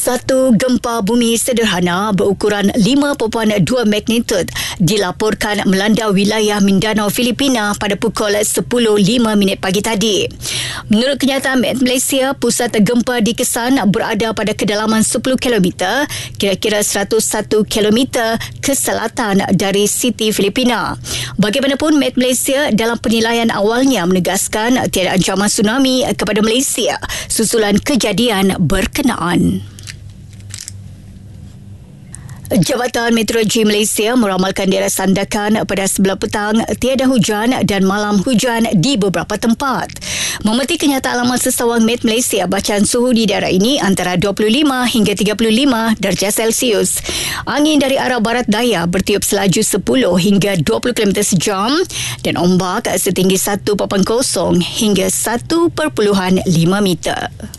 Satu gempa bumi sederhana berukuran 5.2 magnitudo dilaporkan melanda wilayah Mindanao, Filipina pada pukul 10.05 pagi tadi. Menurut kenyataan Met Malaysia, pusat gempa dikesan berada pada kedalaman 10 km, kira-kira 101 km ke selatan dari Siti, Filipina. Bagaimanapun, Met Malaysia dalam penilaian awalnya menegaskan tiada ancaman tsunami kepada Malaysia susulan kejadian berkenaan. Jabatan Meteorologi Malaysia meramalkan di atas sandakan pada 11 petang tiada hujan dan malam hujan di beberapa tempat. Memetik kenyataan laman sesawang Met Malaysia, bacaan suhu di daerah ini antara 25 hingga 35 darjah Celsius. Angin dari arah barat daya bertiup selaju 10 hingga 20 km sejam dan ombak setinggi 1.0 hingga 1.5 meter.